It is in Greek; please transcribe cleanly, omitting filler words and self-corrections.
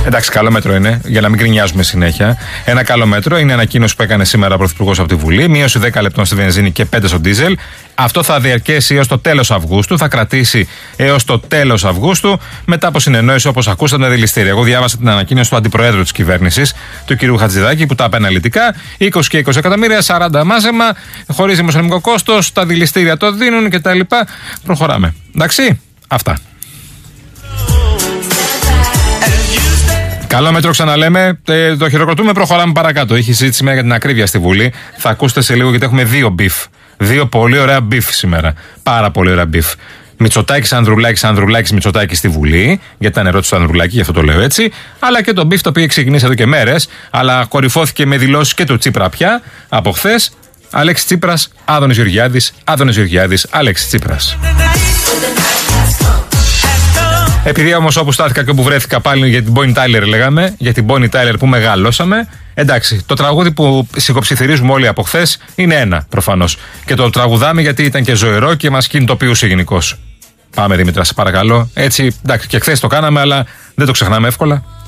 Εντάξει, καλό μέτρο είναι, για να μην γκρινιάζουμε συνέχεια. Ένα καλό μέτρο είναι η ανακοίνωση που έκανε σήμερα ο Πρωθυπουργός από τη Βουλή. Μείωση 10 λεπτών στη βενζίνη και 5 στο ντίζελ. Αυτό θα διαρκέσει έως το τέλος Αυγούστου. Θα κρατήσει έως το τέλος Αυγούστου. Μετά από συνεννόηση, όπως ακούσατε, με δηληστήρια. Εγώ διάβασα την ανακοίνωση του Αντιπροέδρου της κυβέρνησης, του κ. Χατζηδάκη, που τα είπε αναλυτικά. 20 και 20 εκατομμύρια, 40 μάζεμα, χωρίς δημοσιονομικό κόστος. Τα δηληστήρια το δίνουν κτλ. Προχωράμε. Εντάξει, αυτά. Καλό μέτρο, ξαναλέμε. Το χειροκροτούμε, προχωράμε παρακάτω. Έχει συζήτηση σήμερα για την ακρίβεια στη Βουλή. Θα ακούσετε σε λίγο, γιατί έχουμε δύο μπιφ. Δύο πολύ ωραία μπιφ σήμερα. Πάρα πολύ ωραία μπιφ. Μητσοτάκης, Ανδρουλάκης, Ανδρουλάκης, Μητσοτάκης στη Βουλή. Γιατί ήταν ερώτηση του Ανδρουλάκη, γι' αυτό το λέω έτσι. Αλλά και το μπιφ το οποίο έχει ξεκινήσει εδώ και μέρες. Αλλά κορυφώθηκε με δηλώσεις και του Τσίπρα πια από χθες. Αλέξης Τσίπρας, Άδωνης Γεωργιάδης, Άδωνης Γεωργιάδης, Αλέξης Τσίπρας. Επειδή όμως όπου στάθηκα και όπου βρέθηκα πάλι για την Bonnie Tyler λέγαμε, για την Bonnie Tyler που μεγαλώσαμε, εντάξει, το τραγούδι που σιγοψιθυρίζουμε όλοι από χθες είναι ένα προφανώς. Και το τραγουδάμε γιατί ήταν και ζωηρό και μας κινητοποιούσε γενικώς. Πάμε Δήμητρα, σε παρακαλώ. Έτσι, εντάξει, και χθες το κάναμε, αλλά δεν το ξεχνάμε εύκολα.